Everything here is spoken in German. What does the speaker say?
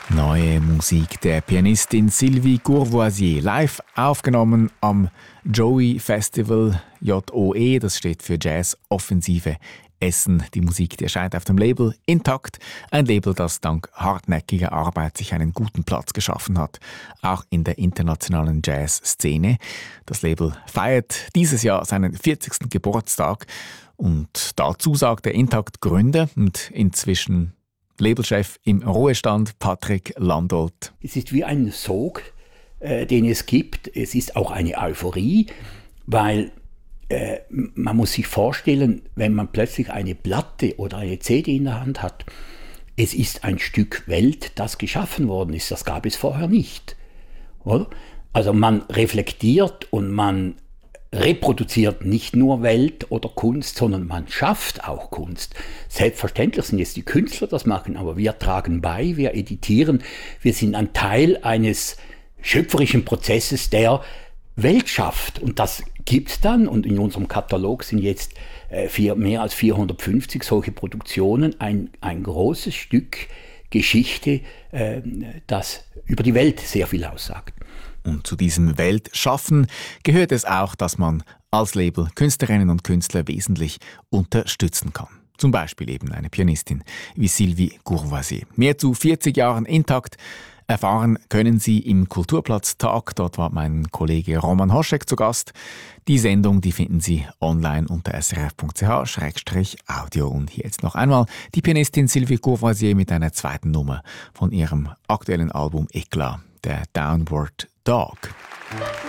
Neue Musik der Pianistin Sylvie Courvoisier, live aufgenommen am Joey Festival, JOE, das steht für Jazz Offensive Essen. Die Musik, die erscheint auf dem Label Intakt, ein Label, das dank hartnäckiger Arbeit sich einen guten Platz geschaffen hat, auch in der internationalen Jazzszene. Das Label feiert dieses Jahr seinen 40. Geburtstag und dazu sagt der Intakt-Gründer und inzwischen Labelchef im Ruhestand Patrick Landolt. Es ist wie ein Sog, den es gibt. Es ist auch eine Euphorie, weil man muss sich vorstellen, wenn man plötzlich eine Platte oder eine CD in der Hand hat, es ist ein Stück Welt, das geschaffen worden ist. Das gab es vorher nicht. Oder? Also man reflektiert und man reproduziert nicht nur Welt oder Kunst, sondern man schafft auch Kunst. Selbstverständlich sind jetzt die Künstler das machen, aber wir tragen bei, wir editieren, wir sind ein Teil eines schöpferischen Prozesses, der Welt schafft. Und das gibt es dann, und in unserem Katalog sind jetzt mehr als 450 solche Produktionen, ein großes Stück Geschichte, das über die Welt sehr viel aussagt. Und zu diesem Weltschaffen gehört es auch, dass man als Label Künstlerinnen und Künstler wesentlich unterstützen kann. Zum Beispiel eben eine Pianistin wie Sylvie Courvoisier. Mehr zu 40 Jahren Intakt erfahren können Sie im Kulturplatz-Tag. Dort war mein Kollege Roman Hoschek zu Gast. Die Sendung, die finden Sie online unter srf.ch/audio. Und hier jetzt noch einmal die Pianistin Sylvie Courvoisier mit einer zweiten Nummer von ihrem aktuellen Album Eklat, der Downward Dog.